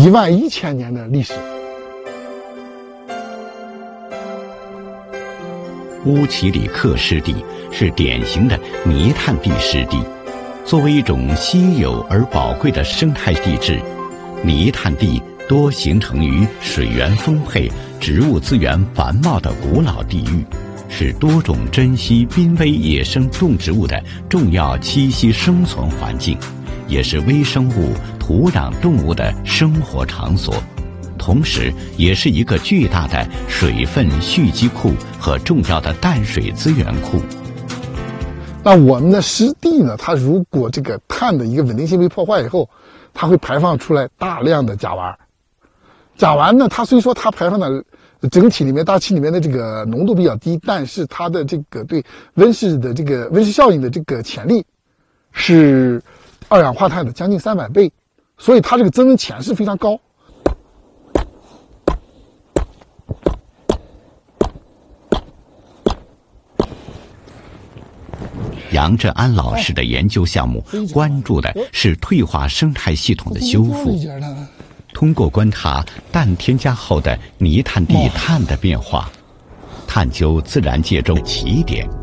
11000年的历史。 乌齐里克湿地是典型的泥炭地湿地，作为一种稀有而宝贵的生态地质，泥炭地多形成于水源丰沛、植物资源繁茂的古老地域，是多种珍稀濒危野生动植物的重要栖息生存环境，也是微生物、土壤动物的生活场所，同时也是一个巨大的水分蓄积库和重要的淡水资源库。 那我们的湿地呢，它如果这个碳的一个稳定性被破坏以后，它会排放出来大量的甲烷。甲烷呢，它虽说它排放的整体里面大气里面的这个浓度比较低，但是它的这个对温室效应的这个潜力是二氧化碳的将近300倍，所以它这个增温潜势非常高。 杨振安老师的研究项目关注的是退化生态系统的修复，通过观察氮添加后的泥炭地碳的变化，探究自然界中起点